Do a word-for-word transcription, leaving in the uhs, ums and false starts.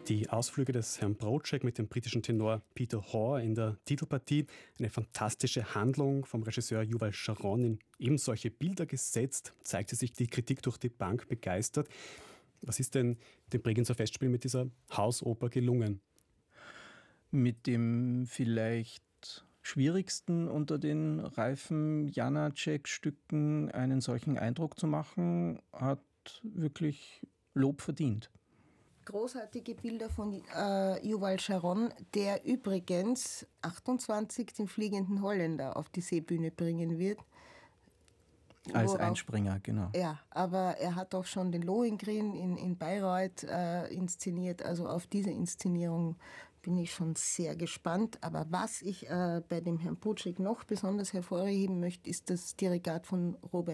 Die Ausflüge des Herrn Broadchek mit dem britischen Tenor Peter Hoare in der Titelpartie, eine fantastische Handlung vom Regisseur Yuval Sharon in eben solche Bilder gesetzt, zeigte sich die Kritik durch die Bank begeistert. Was ist denn dem Bregenzer Festspiel mit dieser Hausoper gelungen? Mit dem vielleicht schwierigsten unter den reifen Janáček-Stücken einen solchen Eindruck zu machen, hat wirklich Lob verdient. Großartige Bilder von äh, Yuval Sharon, der übrigens achtundzwanzig den fliegenden Holländer auf die Seebühne bringen wird. Als Worauf, Einspringer, genau. Ja, aber er hat auch schon den Lohengrin in, in Bayreuth äh, inszeniert. Also auf diese Inszenierung bin ich schon sehr gespannt. Aber was ich äh, bei dem Herrn Broadchek noch besonders hervorheben möchte, ist das Dirigat von Robert